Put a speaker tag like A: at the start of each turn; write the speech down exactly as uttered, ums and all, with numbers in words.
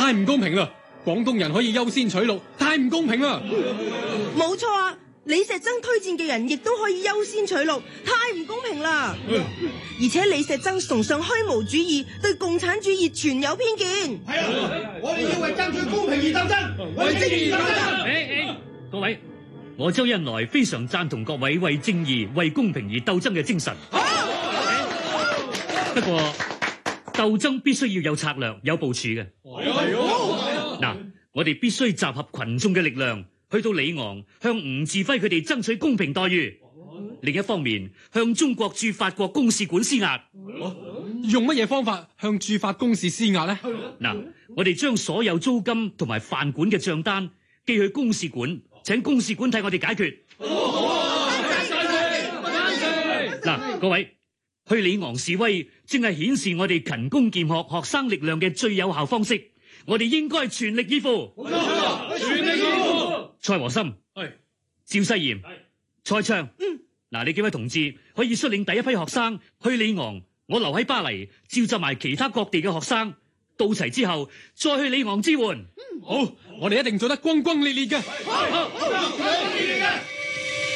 A: 太唔公平啦！廣東人可以優先取錄，太唔公平啦！
B: 冇錯啊，李石曾推薦嘅人亦都可以優先取錄，太唔公平啦！而且李石曾崇尚虛無主義，對共產主義存有偏見。
C: 係啊，我哋要為爭取公平而鬥爭，為正義而鬥爭。
D: 誒誒，各位，我周恩來非常贊同各位為正義、為公平而鬥爭嘅精神。不過鬥爭必須要有策略、有部署嘅。嗱，我哋必須集合群眾嘅力量，去到里昂向吳志輝佢哋爭取公平待遇。另一方面，向中國駐法國公使館施壓。
A: 用乜嘢方法向駐法公使施壓呢？
D: 嗱，我哋將所有租金同埋飯館嘅賬單寄去公使館，請公使館替我哋解決。嗱，各位，去里昂示威正係顯示我哋勤工儉學學生力量嘅最有效方式。我哋應該全力以赴。冇錯，全力以赴。蔡和森係，趙世炎係，蔡暢嗯，嗱，你幾位同志可以率領第一批學生去里昂，我留喺巴黎召集埋其他各地嘅學生，到齊之後再去里昂支援。
A: 好，我哋一定做得轟轟烈烈嘅。
C: 好，轟轟烈烈嘅。